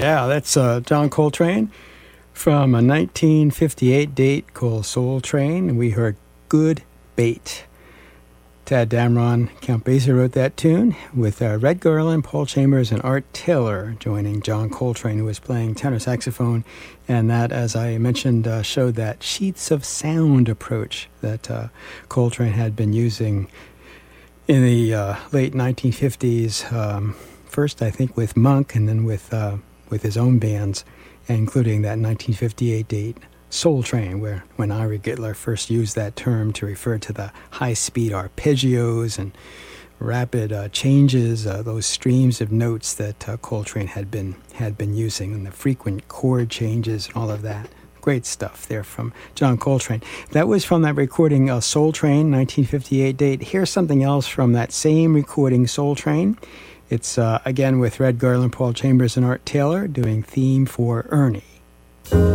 Yeah, that's John Coltrane from a 1958 date called Soul Train. And we heard Good Bait. Tad Dameron, Count Basie wrote that tune with Red Garland, Paul Chambers, and Art Taylor joining John Coltrane, who was playing tenor saxophone. And that, as I mentioned, showed that sheets of sound approach that Coltrane had been using in the late 1950s. First, I think, with Monk, and then with his own bands, including that 1958 date, Soul Train, when Ira Gitler first used that term to refer to the high-speed arpeggios and rapid changes, those streams of notes that Coltrane had been using, and the frequent chord changes and all of that. Great stuff there from John Coltrane. That was from that recording, Soul Train, 1958 date. Here's something else from that same recording, Soul Train. It's, again, with Red Garland, Paul Chambers, and Art Taylor doing Theme for Ernie.